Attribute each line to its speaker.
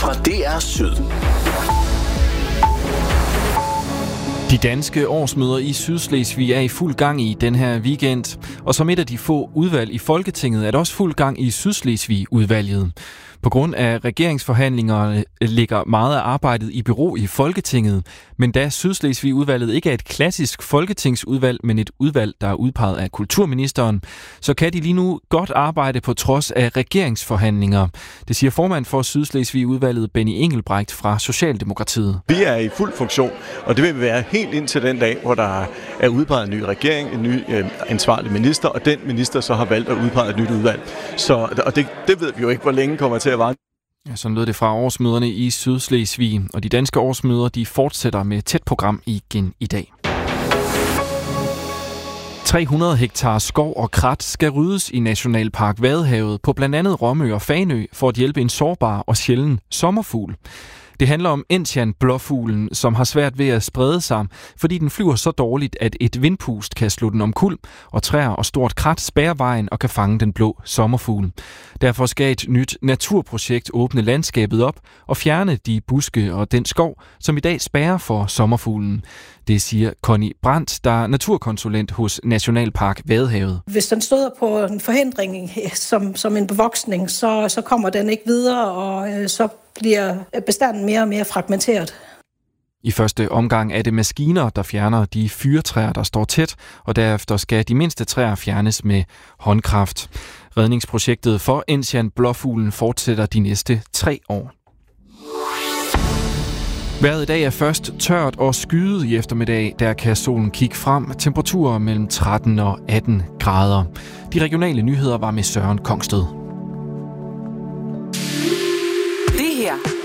Speaker 1: fra DR Syd.
Speaker 2: De danske årsmøder i Sydslesvig er i fuld gang i den her weekend, og som et af de få udvalg i Folketinget er der også fuld gang i Sydslesvig-udvalget. På grund af regeringsforhandlingerne ligger meget af arbejdet i bero i Folketinget, men da Sydslesvig-udvalget ikke er et klassisk folketingsudvalg, men et udvalg, der er udpeget af kulturministeren, så kan de lige nu godt arbejde på trods af regeringsforhandlinger. Det siger formand for Sydslesvig-udvalget Benny Engelbrecht fra Socialdemokratiet.
Speaker 3: Vi er i fuld funktion, og det vil vi være helt indtil den dag, hvor der er udpeget en ny regering, en ny ansvarlig minister, og den minister så har valgt at udpege et nyt udvalg. Og det ved vi jo ikke, hvor længe kommer til at vare.
Speaker 2: Ja, sådan lød det fra årsmøderne i Sydslesvig, og de danske årsmøder de fortsætter med tæt program igen i dag. 300 hektar skov og krat skal ryddes i Nationalpark Vadehavet på blandt andet Rømø og Fanø for at hjælpe en sårbar og sjælden sommerfugl. Det handler om Enzian-blåfuglen, som har svært ved at sprede sig, fordi den flyver så dårligt, at et vindpust kan slå den omkuld, og træer og stort krat spærrer vejen og kan fange den blå sommerfugl. Derfor skal et nyt naturprojekt åbne landskabet op og fjerne de buske og den skov, som i dag spærrer for sommerfuglen. Det siger Connie Brandt, der er naturkonsulent hos Nationalpark Vadehavet.
Speaker 4: Hvis den støder på en forhindring som en bevoksning, så kommer den ikke videre, og så bliver bestanden mere og mere fragmenteret.
Speaker 2: I første omgang er det maskiner, der fjerner de fyrretræer, der står tæt, og derefter skal de mindste træer fjernes med håndkraft. Redningsprojektet for Enzian-blåfuglen fortsætter de næste 3 år. Vejret i dag er først tørt og skyet i eftermiddag. Der kan solen kigge frem. Temperaturer mellem 13 og 18 grader. De regionale nyheder var med Søren Kongsted.